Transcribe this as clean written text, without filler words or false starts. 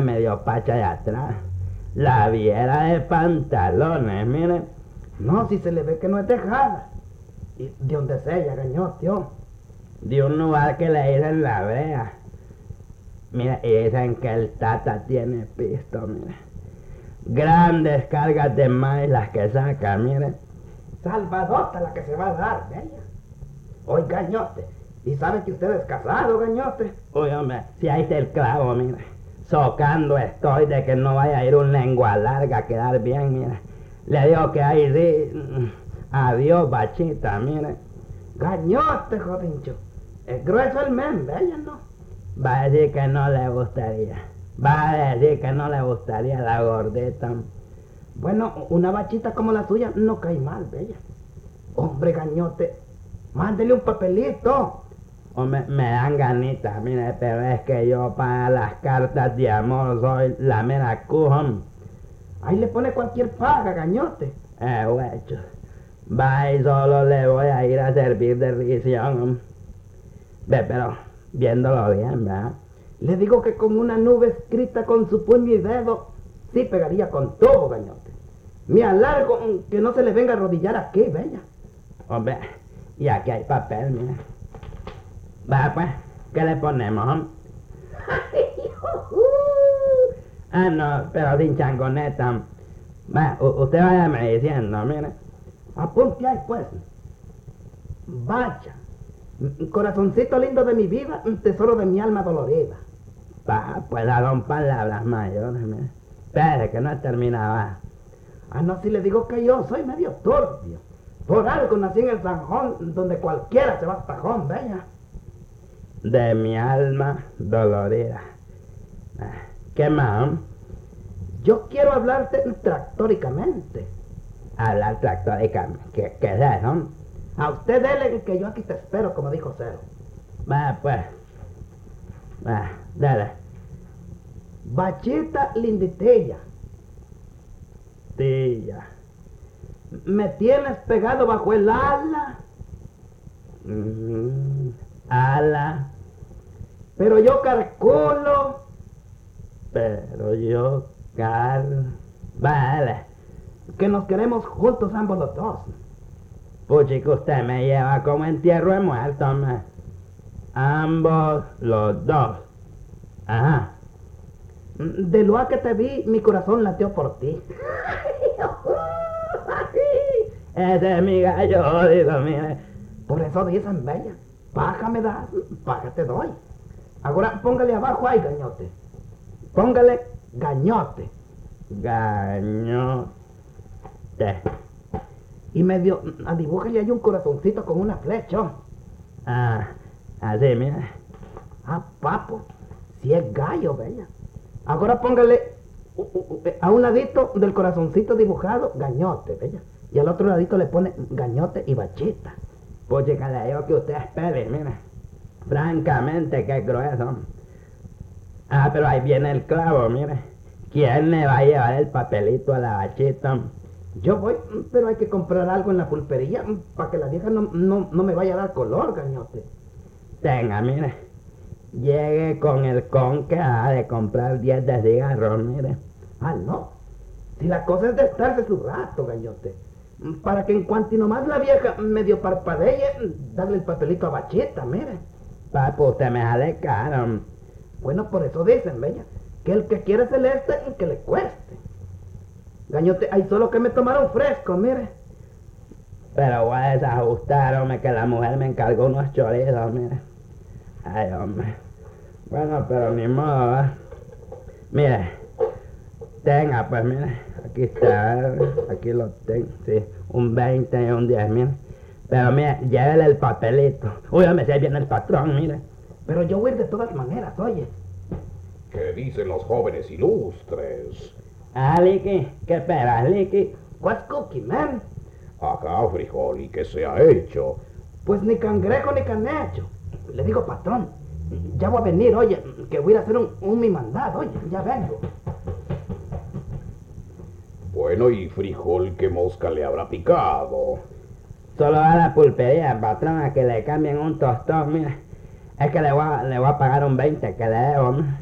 anda medio pacha de atrás. La viera de pantalones, mire. No, si se le ve que no es dejada. ¿Y de dónde es ella, gañote? De un lugar que le dicen La Brea. Mira, y dicen que el Tata tiene pisto, mire. Grandes cargas de maíz las que saca, mire. Salvadota la que se va a dar, bella. Oye, gañote, ¿y sabe que usted es casado, gañote? Uy, hombre, si ahí está el clavo, mire. Socando estoy de que no vaya a ir un lengua larga a quedar bien, mire. Le digo que ahí sí. Adiós, bachita, mire. Gañote, jovencho. Es grueso el men, bella, ¿no? Va a decir que no le gustaría. Va a decir que no le gustaría la gordita. Bueno, una bachita como la suya no cae mal, bella. Hombre, gañote, mándele un papelito. Hombre, me dan ganitas, mire, pero es que yo para las cartas de amor soy la mera cujón. Ahí le pone cualquier paga, gañote. Huecho. Va y solo le voy a ir a servir de risión. Ve, pero viéndolo bien, ¿verdad? Le digo que con una nube escrita con su puño y dedo, sí pegaría con todo, gañote. Me alargo que no se le venga a arrodillar aquí, bella. Hombre, y aquí hay papel, mira. Va, pues, ¿qué le ponemos? No, pero sin changoneta. Va, usted váyame diciendo, mire. Apunte ahí, pues. Vaya. Corazoncito lindo de mi vida, un tesoro de mi alma dolorida. Va, pues son palabras mayores, mire. Espere, que no he terminado. No, si le digo que yo soy medio turbio. Por algo nací en el zanjón, donde cualquiera se va hasta tajón, bella. De mi alma dolorida. ¿Qué más? Yo quiero hablarte tractóricamente. Hablar tractóricamente. ¿Qué es eso? A usted dele que yo aquí te espero, como dijo Cero. Va, pues. Va, dale. Bachita linditella. Tilla. Me tienes pegado bajo el ala. Ala. Pero yo calculo. Pero yo Vale. Que nos queremos juntos ambos los dos. Puchico, usted me lleva como entierro de muerto, hombre. Ambos los dos. Ajá. De lo que te vi, mi corazón latió por ti. Ese es mi gallo jodido, mire. Por eso dicen, bella, paja me das, paja te doy. Ahora póngale abajo ahí, gañote. Póngale gañote. Gañote. Y medio, dibújale ahí un corazoncito con una flecha. Así, mira. Papo, si es gallo, bella. Ahora póngale a un ladito del corazoncito dibujado, gañote, bella. Y al otro ladito le pone gañote y bachita. Pues chica, le digo que usted espere, mira. Francamente, qué grueso. Pero ahí viene el clavo, mire. ¿Quién me va a llevar el papelito a la bachita? Yo voy, pero hay que comprar algo en la pulpería para que la vieja no me vaya a dar color, gañote. Tenga, mire. Llegue con el con que ha de comprar 10 de cigarros, mire. No. Si la cosa es de estarse su rato, gañote. Para que en cuanto y nomás la vieja medio parpadee, darle el papelito a bachita, mire. Papo, usted me jale caro. Bueno, por eso dicen, bella, que el que quiere celeste, que le cueste. Gañote, hay solo que me tomaron fresco, mire. Pero voy a desajustar, hombre, que la mujer me encargó unos chorizos, mire. Ay, hombre. Bueno, pero ni modo, ¿eh? Mire. Tenga, pues, mire. Aquí está, aquí lo tengo, sí. Un 20 y un 10, mire. Pero mire, llévele el papelito. Uy, hombre, si ahí viene el patrón, mire. Pero yo voy a ir de todas maneras, oye. ¿Qué dicen los jóvenes ilustres? Licky, ¿qué esperas, Licky? What's cookie, man? Acá, frijol, ¿y qué se ha hecho? Pues ni cangrejo ni canecho. Le digo, patrón, ya voy a venir, oye, que voy a ir a hacer un mi mandado, oye, ya vengo. Bueno, y frijol, ¿qué mosca le habrá picado? Solo a la pulpería, patrón, a que le cambien un tostón, mira. Es que le voy a pagar un 20 que le debo,